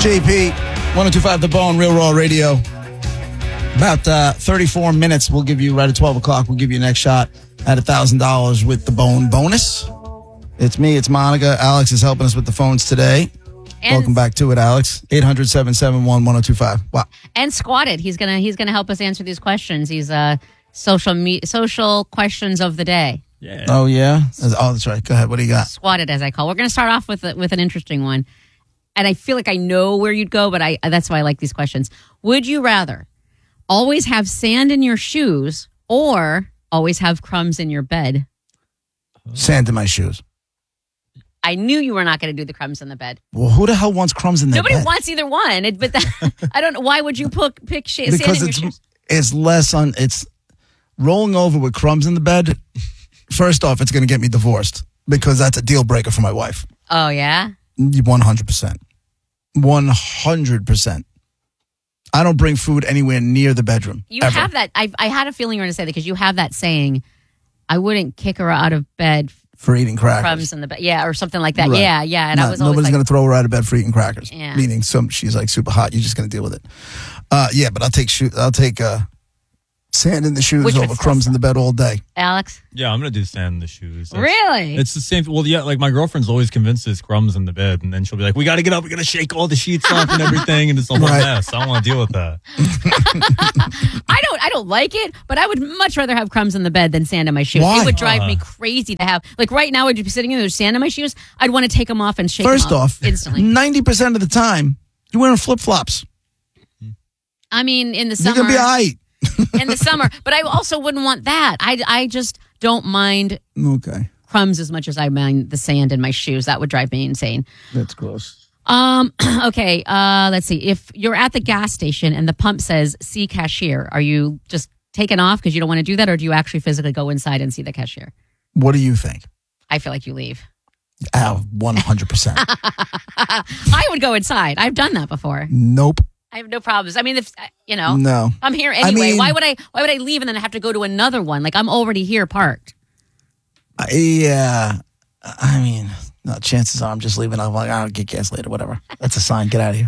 JP, 102.5 The Bone, Real Raw Radio. About 34 minutes. We'll give you, right at 12 o'clock, we'll give you your next shot at $1,000 with the Bone bonus. It's me, it's Monica. Alex is helping us with the phones today. And welcome back to it, Alex. 800-771-1025. Wow. And Squatted. He's gonna help us answer these questions. He's social questions of the day. Yeah. Oh, yeah? Oh, that's right. Go ahead. What do you got? Squatted, as I call. We're going to start off with an interesting one. And I feel like I know where you'd go, but that's why I like these questions. Would you rather always have sand in your shoes or always have crumbs in your bed? Sand in my shoes. I knew you were not going to do the crumbs in the bed. Well, who the hell wants crumbs in their Nobody bed? wants either one. I don't know. Why would you pick sand in your shoes? It's less on... It's rolling over with crumbs in the bed. First off, it's going to get me divorced because that's a deal breaker for my wife. Oh, yeah? 100%. 100%. I don't bring food anywhere near the bedroom. You ever. have that. I had a feeling you were going to say that because you have that saying, I wouldn't kick her out of bed for eating crackers. Crumbs in the bed. Yeah, or something like that. Right. Yeah. And I was always nobody's like, going to throw her out of bed for eating crackers. Yeah. Meaning she's like super hot. You're just going to deal with it. Yeah, but I'll take sand in the shoes over crumbs in the bed all day. Alex? Yeah, I'm going to do sand in the shoes. Really? It's the same. Well, yeah, like my girlfriend's always convinced there's crumbs in the bed, and then she'll be like, we got to get up, we got to shake all the sheets off and everything, and it's a whole mess. I don't want to deal with that. I don't like it, but I would much rather have crumbs in the bed than sand in my shoes. Why? It would drive me crazy to have, like right now, I'd be sitting in there with sand in my shoes. I'd want to take them off and shake First them off, instantly. 90% of the time, you're wearing flip-flops. I mean, in the summer. You're going to be all right. In the summer, but I also wouldn't want that. I just don't mind crumbs as much as I mind the sand in my shoes. That would drive me insane. That's gross. Okay. Let's see. If you're at the gas station and the pump says "see cashier," are you just taken off because you don't want to do that, or do you actually physically go inside and see the cashier? What do you think? I feel like you leave. 100%. I would go inside. I've done that before. Nope. I have no problems. I mean, if no. I'm here anyway. Why would I leave and then have to go to another one? Like I'm already here parked. Yeah. I mean, no, chances are I'm just leaving. I'm like, I'll get gas later, whatever. That's a sign. Get out of here.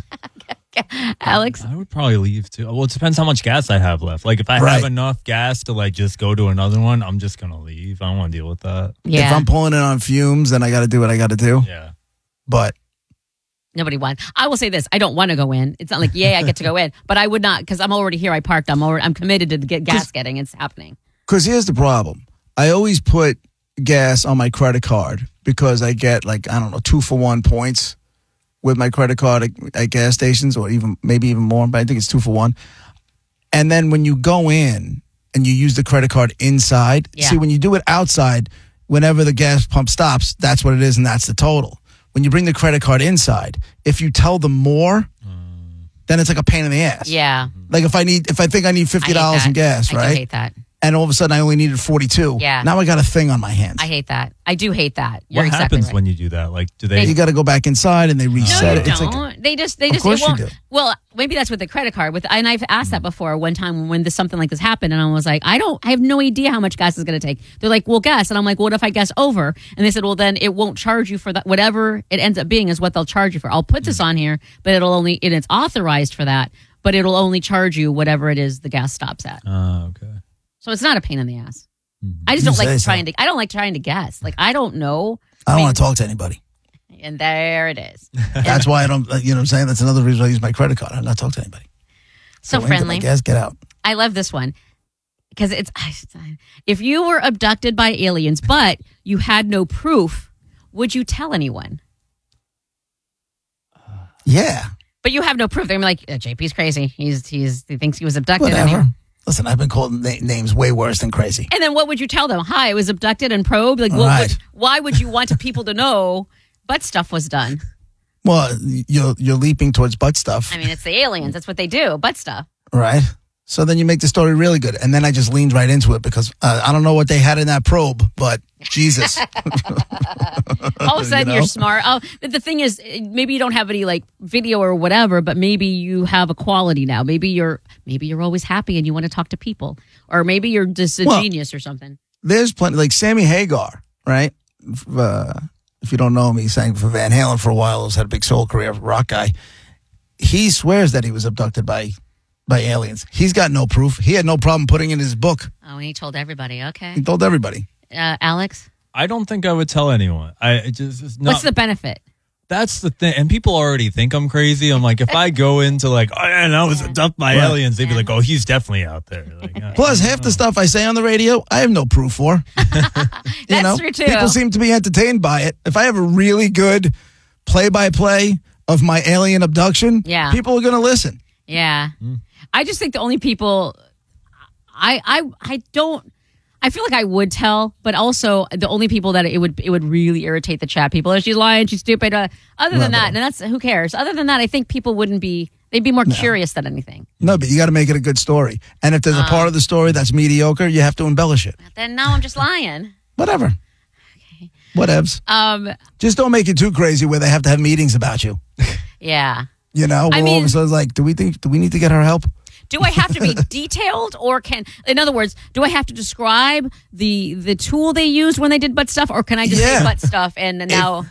Alex? I would probably leave too. Well, it depends how much gas I have left. Like if I have enough gas to like just go to another one, I'm just going to leave. I don't want to deal with that. Yeah. If I'm pulling it on fumes, then I got to do what I got to do. Yeah. But nobody wants. I will say this: I don't want to go in. It's not like, I get to go in, but I would not because I'm already here. I parked. I'm committed to get gas getting. It's happening. Because here's the problem: I always put gas on my credit card because I get 2-for-1 points with my credit card at gas stations, or maybe even more. But I think it's 2-for-1. And then when you go in and you use the credit card inside, see when you do it outside, whenever the gas pump stops, that's what it is, and that's the total. When you bring the credit card inside, if you tell them more, then it's like a pain in the ass. Yeah. Like if I think I need $50 in gas, right? I hate that. And all of a sudden I only needed 42. Yeah. Now I got a thing on my hands. I hate that. I do hate that. What happens when you do that? Like, do they? You got to go back inside and they reset it. No, you don't. They just. Of course you do. Well, maybe that's with the credit card. And I've asked that before. One time when something like this happened, and I was like, I have no idea how much gas is going to take. They're like, well, guess, and I'm like, well, what if I guess over? And they said, well, then it won't charge you for that. Whatever it ends up being is what they'll charge you for. I'll put this on here, but it's authorized for that, but it'll only charge you whatever it is the gas stops at. Okay. So it's not a pain in the ass. I just don't like trying to. I don't like trying to guess. Like I don't know. I don't want to talk to anybody. And there it is. That's why I don't. You know what I'm saying? That's another reason I use my credit card. I'm not talking to anybody. So go friendly. Gas, get out. I love this one because it's. If you were abducted by aliens, but you had no proof, would you tell anyone? Yeah. But you have no proof. They're like, JP's crazy. He thinks he was abducted. Whatever. Listen, I've been called names way worse than crazy. And then what would you tell them? Hi, I was abducted and probed. Like, why would you want people to know butt stuff was done? Well, you're leaping towards butt stuff. I mean, it's the aliens. That's what they do, butt stuff. Right. So then you make the story really good. And then I just leaned right into it because I don't know what they had in that probe, but Jesus. All of a sudden, you're smart. Oh, the thing is, maybe you don't have any like video or whatever, but maybe you have a quality now. Maybe you're always happy and you want to talk to people, or maybe you're just a genius or something. There's plenty, like Sammy Hagar, right? If you don't know him, he sang for Van Halen for a while. He's had a big soul career, rock guy. he swears that he was abducted by aliens. He's got no proof. He had no problem putting in his book. Oh, and he told everybody. Okay. He told everybody. Alex? I don't think I would tell anyone. It's not, what's the benefit? That's the thing. And people already think I'm crazy. I'm like, if I go into like, oh, yeah, and I was abducted by aliens, they'd be like, oh, he's definitely out there. Like, Plus, half the stuff I say on the radio, I have no proof for. That's true, too. People seem to be entertained by it. If I have a really good play-by-play of my alien abduction, people are going to listen. Yeah. I just think the only people I feel like I would tell, but also the only people that it would really irritate the chat people is she's lying, she's stupid. Other than that, and that's who cares. Other than that, I think people they'd be more curious than anything. No, but you got to make it a good story. And if there's a part of the story that's mediocre, you have to embellish it. Then now I'm just lying. Whatever. Okay. Whatevs. Just don't make it too crazy where they have to have meetings about you. Yeah. You know, all of a sudden it's like, do we need to get her help? Do I have to be detailed, or in other words, do I have to describe the tool they used when they did butt stuff, or can I just say butt stuff and now?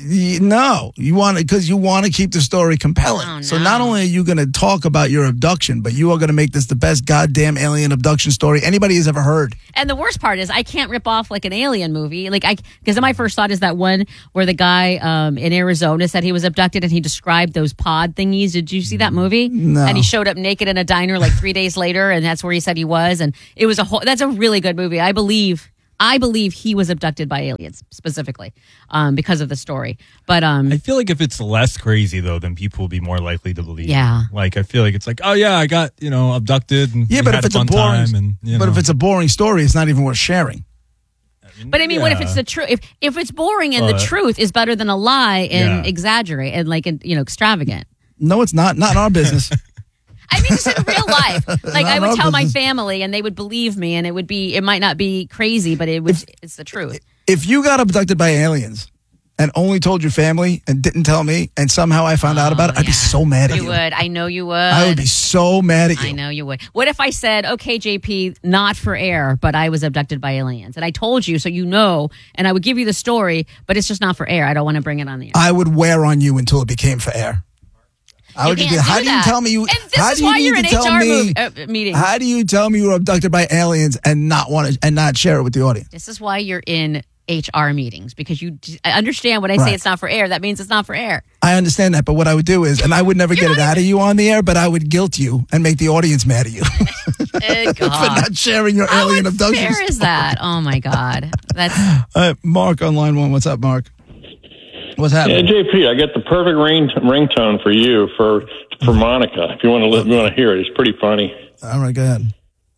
No, you want it because you want to keep the story compelling. Oh, no. So not only are you going to talk about your abduction, but you are going to make this the best goddamn alien abduction story anybody has ever heard. And the worst part is I can't rip off like an alien movie. Because my first thought is that one where the guy in Arizona said he was abducted and he described those pod thingies. Did you see that movie? No. And he showed up naked in a diner like 3 days later, and that's where he said he was. And it was that's a really good movie. I believe he was abducted by aliens specifically because of the story. But I feel like if it's less crazy though, then people will be more likely to believe. Yeah. Like I feel like it's like, oh yeah, I got abducted. And but if it's a boring, if it's a boring story, it's not even worth sharing. But I mean, what if it's the truth? If it's boring and the truth is better than a lie and exaggerate and extravagant. No, it's not. Not in our business. I mean, just in real life. Like, I would tell my family and they would believe me, and it might not be crazy, but it's the truth. If you got abducted by aliens and only told your family and didn't tell me, and somehow I found out about it, I'd be so mad at you. You would. I know you would. I would be so mad at you. I know you would. What if I said, okay, JP, not for air, but I was abducted by aliens, and I told you so you know, and I would give you the story, but it's just not for air. I don't want to bring it on the air. I would wear on you until it became for air. How do you tell me you? And this is why you're in HR meetings. How do you tell me you were abducted by aliens and not share it with the audience? This is why you're in HR meetings, because I understand when I say it's not for air. That means it's not for air. I understand that, but what I would do is, and I would never get it out of you on the air, but I would guilt you and make the audience mad at you for not sharing your alien abduction. How unfair is that? Oh my God, that's Mark on line 1. What's up, Mark? What's happening? Yeah, JP, I got the perfect ringtone for you for Monica. If you want to hear it, it's pretty funny. All right, go ahead.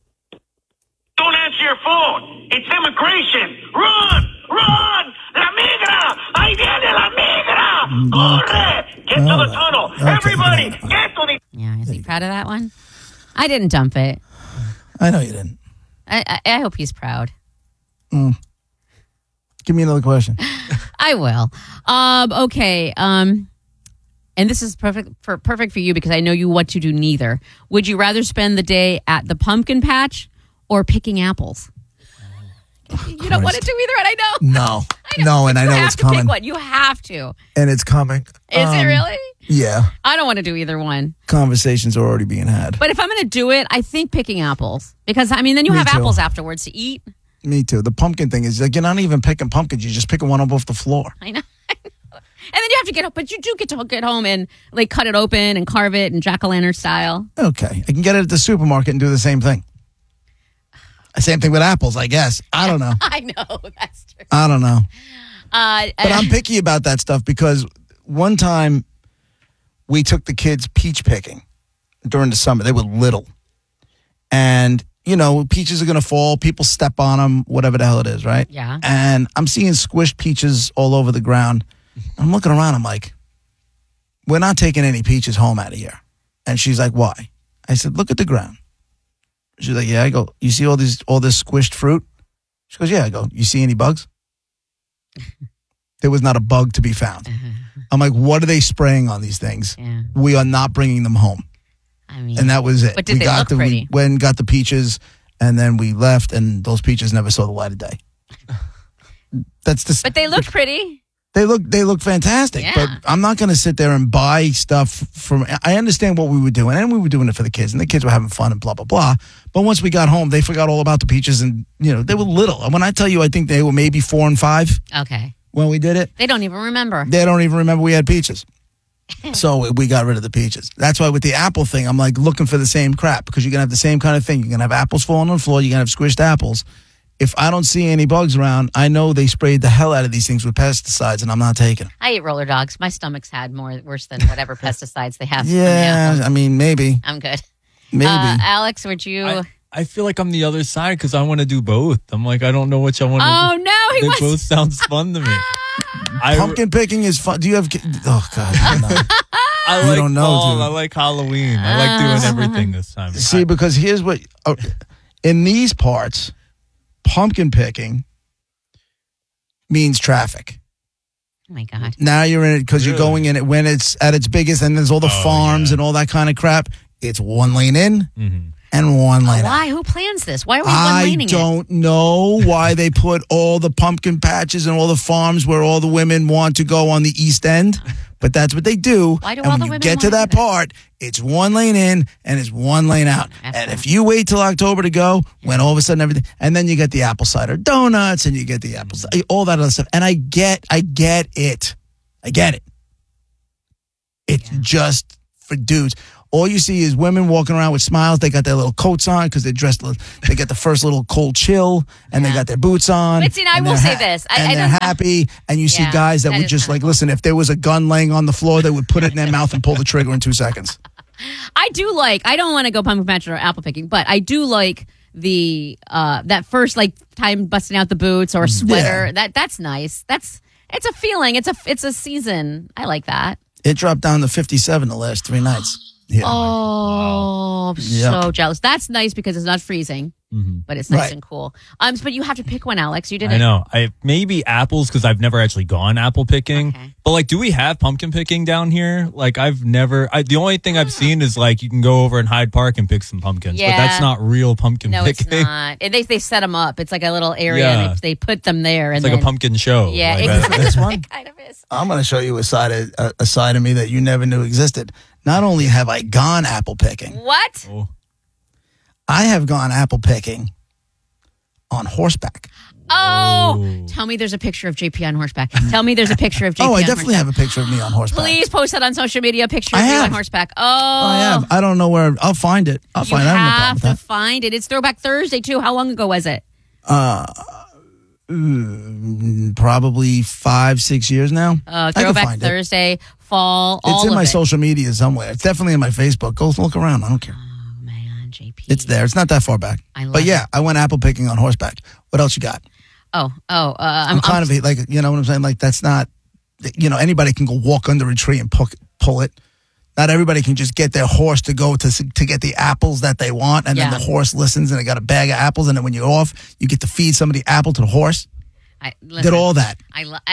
Don't answer your phone. It's immigration. Run! La migra! Ahí viene la migra! Corre! Get to the tunnel. Okay. Everybody, get to the... Yeah, is he proud of that one? I didn't dump it. I know you didn't. I hope he's proud. Give me another question. I will. Okay. And this is perfect for you because I know you want to do neither. Would you rather spend the day at the pumpkin patch or picking apples? You don't want to do either, and I know. No, and I know it's coming. Pick one. You have to. And it's coming. Is it really? Yeah. I don't want to do either one. Conversations are already being had. But if I'm going to do it, I think picking apples. Because, I mean, then you have apples afterwards to eat. Me too. The pumpkin thing is like you're not even picking pumpkins. You're just picking one up off the floor. I know. And then you have to get up, but you do get to get home and like cut it open and carve it and jack-o'-lantern style. Okay. I can get it at the supermarket and do the same thing. Same thing with apples, I guess. I don't know. I know. That's true. I don't know. But I'm picky about that stuff because one time we took the kids peach picking during the summer. They were little. And, peaches are going to fall. People step on them, whatever the hell it is, right? Yeah. And I'm seeing squished peaches all over the ground. I'm looking around. I'm like, we're not taking any peaches home out of here. And she's like, why? I said, look at the ground. She's like, yeah. I go, you see all this squished fruit? She goes, yeah. I go, you see any bugs? There was not a bug to be found. I'm like, what are they spraying on these things? Yeah. We are not bringing them home. I mean, and that was it. But did they look pretty? We went and got the peaches, and then we left, and those peaches never saw the light of day. But they looked pretty. They look fantastic, Yeah. but I'm not going to sit there and buy stuff from. I understand what we were doing, and we were doing it for the kids, and the kids were having fun and blah blah blah. But once we got home, they forgot all about the peaches, and they were little. And when I tell you, I think they were maybe 4 and 5 Okay. when we did it. They don't even remember. They don't even remember we had peaches. So we got rid of the peaches. That's why with the apple thing, I'm like looking for the same crap because you're gonna have the same kind of thing. You're gonna have apples falling on the floor. You're gonna have squished apples. If I don't see any bugs around, I know they sprayed the hell out of these things with pesticides, and I'm not taking them. I eat roller dogs. My stomach's had worse than whatever pesticides they have. Yeah, I mean, maybe. I'm good. Maybe. Alex, would you? I feel like I'm the other side because I want to do both. I'm like, I don't know which I want to do. Oh no, he They wants. both sounds fun to me. Pumpkin picking is fun. Do you have? Oh God! No. I You like don't know, fall. dude. I like Halloween. I like doing everything this time. See, because here's what in these parts, pumpkin picking means traffic. Oh my God. Now you're in it because you're Really? going in it when it's at its biggest, and there's all the farms and all that kind of crap. It's 1 lane in and 1 lane out. Why? Who plans this? Why are we one I laning it? don't know why they put all the pumpkin patches and all the farms where all the women want to go on the East End, but that's what they do. Why do and all when the you women get to wanna that do that? part, it's 1 lane in and it's 1 lane out. That's and right. if you wait till October to go, when all of a sudden everything, and then you get the apple cider donuts and you get the apple cider, all that other stuff. And I get it. I get it. It's just for dudes. All you see is women walking around with smiles. They got their little coats on because they're dressed. They get the first little cold chill, and they got their boots on. But see, now I and will they're say this. and I they're don't- happy. And you see Yeah, guys that that would is just kinda like, cool. listen, if there was a gun laying on the floor, they would put it in their mouth and pull the trigger in 2 seconds. I do like. I don't want to go pumpkin patching or apple picking, but I do like the that first like time busting out the boots or sweater. That's nice. It's a feeling. It's a season. I like that. It dropped down to 57 the last 3 nights. Yeah. Oh, I'm so jealous. That's nice because it's not freezing, but it's nice Right. and cool. But you have to pick one, Alex. You didn't. I know. Maybe apples because I've never actually gone apple picking. Okay. But like, do we have pumpkin picking down here? Like, I've never. The only thing I've seen is like you can go over in Hyde Park and pick some pumpkins, but Yeah. that's not real pumpkin No, picking. it's not. They set them up. It's like a little area. Yeah. And they put them there, and It's like then, a pumpkin show. Yeah, Like, exactly. this one? It kind of is. I'm going to show you a side of me that you never knew existed. Not only have I gone apple picking, What? Oh. I have gone apple picking on horseback. Oh, tell me there's a picture of JP on horseback. Tell me there's a picture of JP Oh, I on definitely horseback. have a picture of me on horseback. Please post that on social media. A picture I of you have. on horseback. Oh, I have. I don't know where. I'll find it. I'll you find it. I don't have no problem have with to that. find it. It's Throwback Thursday too. How long ago was it? Probably 5-6 years now. I can Throwback find it. Thursday, fall. It's all in of my it. social media somewhere. It's definitely in my Facebook. Go look around. I don't care. Oh man, JP. It's there. It's not that far back. I love But yeah, I went apple picking on horseback. What else you got? I'm kind of like, you know what I'm saying? Like, that's not, anybody can go walk under a tree and pull it. Not everybody can just get their horse to go to get the apples that they want, and then Yeah. the horse listens and they got a bag of apples, and then when you're off, you get to feed somebody apple to the horse. listen, Did all that.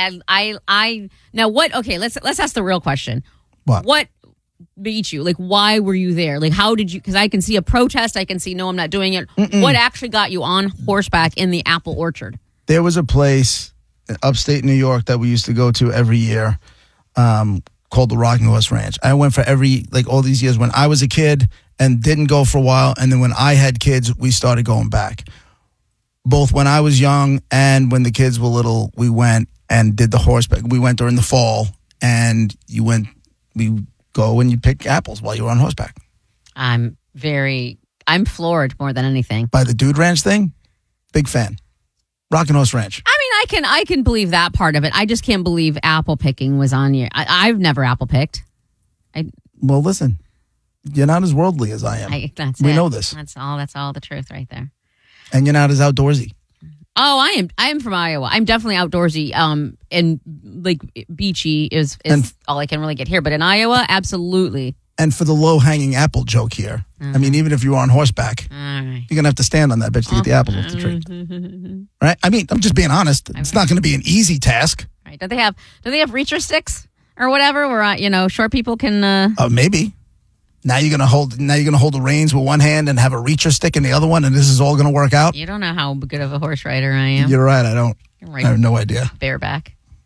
I now what? Okay, let's ask the real question. What? beat you? Like, why were you there? Like, how did you? Because I can see a protest. I can see no, I'm not doing it. What actually got you on horseback in the apple orchard? There was a place in upstate New York that we used to go to every year called the Rocking Horse Ranch. I went for all these years when I was a kid and didn't go for a while. And then when I had kids, we started going back. Both when I was young and when the kids were little, we went and did the horseback. We went during the fall, and we go and you pick apples while you were on horseback. I'm floored more than anything. By the Dude Ranch thing, big fan. Rockin' Horse Ranch. I mean, I can believe that part of it. I just can't believe apple picking was on you. I've never apple picked. Well, listen, you're not as worldly as I am. We know this. That's all the truth right there. And you're not as outdoorsy. Oh, I am from Iowa. I'm definitely outdoorsy. And like beachy is all I can really get here. But in Iowa, absolutely. And for the low-hanging apple joke here, I mean, even if you were on horseback, Right. you're going to have to stand on that bitch to get the apples off the tree. Right? I mean, I'm just being honest. It's not going to be an easy task. Right. Do they have reacher sticks or whatever where short people can Maybe. Now you're going to hold the reins with one hand and have a reacher stick in the other one, and this is all going to work out? You don't know how good of a horse rider I am. You're right. I don't. Right. I have no idea. Bareback.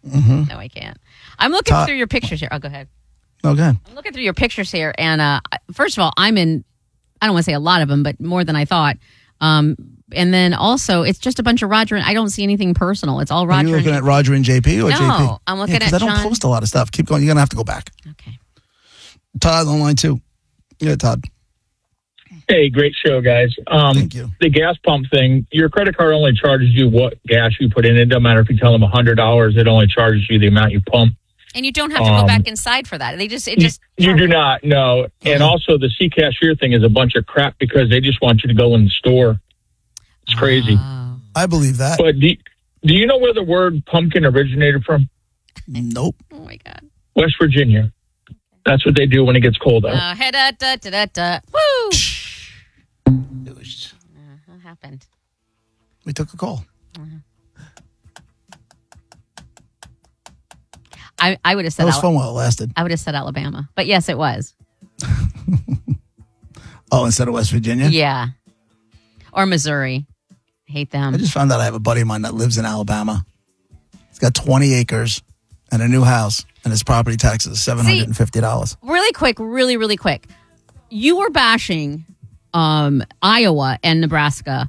No, I can't. I'm looking Todd- through your pictures here. Oh, go ahead. Okay. I'm looking through your pictures here, and first of all, I'm in. I don't want to say a lot of them, but more than I thought. And then also, it's just a bunch of Roger. And I don't see anything personal. It's all Are Roger. you looking and at Roger and JP or No, JP? I'm looking at 'cause I don't John. post a lot of stuff. Keep going. You're going to have to go back. Okay. Todd online too. Yeah, Todd. Hey, great show, guys. Thank you. The gas pump thing, your credit card only charges you what gas you put in. It doesn't matter if you tell them $100, it only charges you the amount you pump. And you don't have to go back inside for that. You do not, no. And also the C Cashier thing is a bunch of crap because they just want you to go in the store. It's crazy. Oh. I believe that. But do you know where the word pumpkin originated from? Nope. Oh my God. West Virginia. That's what they do when it gets cold out. Woo! What happened? We took a call. I would have That said was fun while it lasted. I would have said Alabama, but yes, it was. Oh, instead of West Virginia? Yeah, or Missouri. I hate them. I just found out I have a buddy of mine that lives in Alabama. He's got 20 acres and a new house, and his property tax is $750. Really quick, really quick. You were bashing Iowa and Nebraska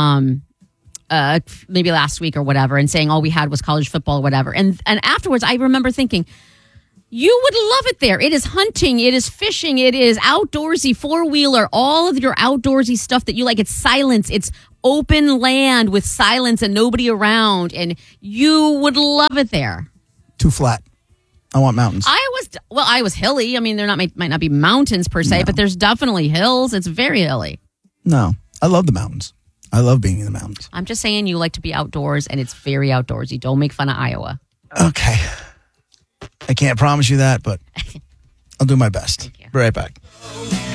maybe last week or whatever, and saying all we had was college football or whatever. And afterwards, I remember thinking, you would love it there. It is hunting. It is fishing. It is outdoorsy, four-wheeler, all of your outdoorsy stuff that you like. It's silence. It's open land with silence and nobody around. And you would love it there. Too flat. I want mountains. Iowa's hilly. I mean, there might not be mountains per se, but there's definitely hills. It's very hilly. No, I love the mountains. I love being in the mountains. I'm just saying you like to be outdoors, and it's very outdoorsy. Don't make fun of Iowa. Okay. I can't promise you that, but I'll do my best. Thank you. Be right back.